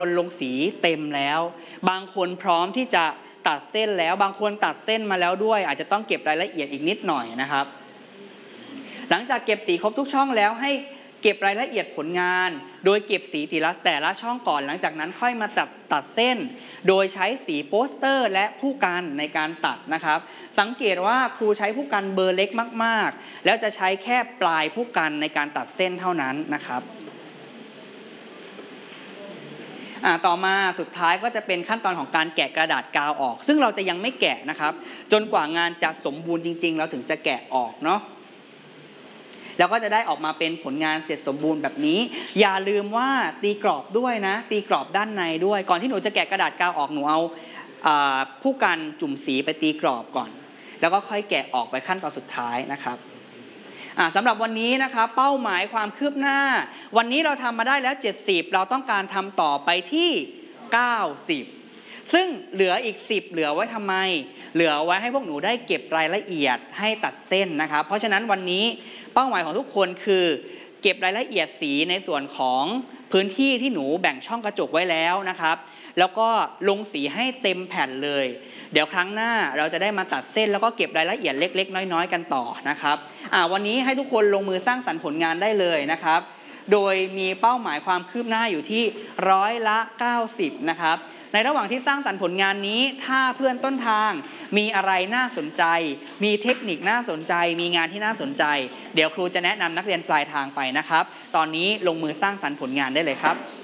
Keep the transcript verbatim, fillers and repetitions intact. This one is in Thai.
คนลงสีเต็มแล้วบางคนพร้อมที่จะตัดเส้นแล้วบางคนตัดเส้นมาแล้วด้วยอาจจะต้องเก็บรายละเอียดอีกนิดหน่อยนะครับหลังจากเก็บสีครบทุกช่องแล้วให้เก็บรายละเอียดผลงานโดยเก็บสีแต่ละแต่ละช่องก่อนหลังจากนั้นค่อยมาตัดตัดเส้นโดยใช้สีโปสเตอร์และผู้กันในการตัดนะครับสังเกตว่าครูใช้ผู้กันเบอร์เล็กมากๆแล้วจะใช้แค่ปลายผู้กันในการตัดเส้นเท่านั้นนะครับต่อมาสุดท้ายก็จะเป็นขั้นตอนของการแกะกระดาษกาวออกซึ่งเราจะยังไม่แกะนะครับจนกว่างานจะสมบูรณ์จริงๆเราถึงจะแกะออกเนาะแล้วก็จะได้ออกมาเป็นผลงานเสร็จสมบูรณ์แบบนี้อย่าลืมว่าตีกรอบด้วยนะตีกรอบด้านในด้วยก่อนที่หนูจะแกะกระดาษกาวออกหนูเอาผู้กันจุ่มสีไปตีกรอบก่อนแล้วก็ค่อยแกะออกไปขั้นตอนสุดท้ายนะครับสำหรับวันนี้นะครับเป้าหมายความคืบหน้าวันนี้เราทำมาได้แล้วเจ็ดสิบเราต้องการทำต่อไปที่เก้าสิบซึ่งเหลืออีกสิบเหลือไว้ทำไมเหลือไว้ให้พวกหนูได้เก็บรายละเอียดให้ตัดเส้นนะครับเพราะฉะนั้นวันนี้เป้าหมายของทุกคนคือเก็บรายละเอียดสีในส่วนของพื้นที่ที่หนูแบ่งช่องกระจกไว้แล้วนะครับแล้วก็ลงสีให้เต็มแผ่นเลยเดี๋ยวครั้งหน้าเราจะได้มาตัดเส้นแล้วก็เก็บรายละเอียดเล็กๆน้อยๆกันต่อนะครับวันนี้ให้ทุกคนลงมือสร้างสรรค์ผลงานได้เลยนะครับโดยมีเป้าหมายความคืบหน้าอยู่ที่ร้อยละเก้าสิบนะครับในระหว่างที่สร้างสรรค์ผลงานนี้ถ้าเพื่อนต้นทางมีอะไรน่าสนใจมีเทคนิคน่าสนใจมีงานที่น่าสนใจเดี๋ยวครูจะแนะนำนักเรียนปลายทางไปนะครับตอนนี้ลงมือสร้างสรรค์ผลงานได้เลยครับ